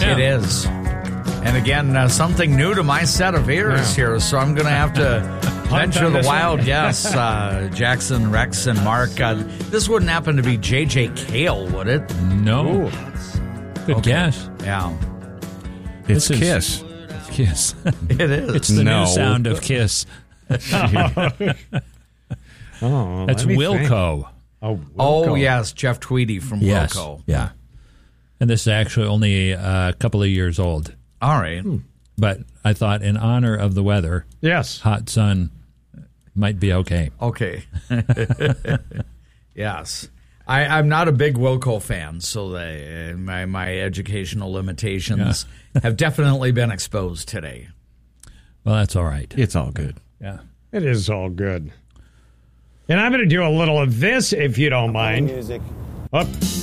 It is. And again, something new to my set of ears here, so I'm going to have to venture the wild guess. Jackson, Rex, and Mark. This wouldn't happen to be J.J. Cale, would it? No. Ooh. Good guess. Yeah. It's This is- Kiss. Kiss. It is. It's the No. new sound of Kiss. Oh, That's let me think. Wilco. Oh, Oh, Wilco. yes, Jeff Tweedy from Yes. Wilco. Yeah. And this is actually only a couple of years old. All right. But I thought in honor of the weather, Yes. hot sun might be okay. Okay. Yes. I'm not a big Wilco fan, so my educational limitations have definitely been exposed today. Well, that's all right. It's all good. Yeah. It is all good. And I'm going to do a little of this, if you don't mind. Music. Up.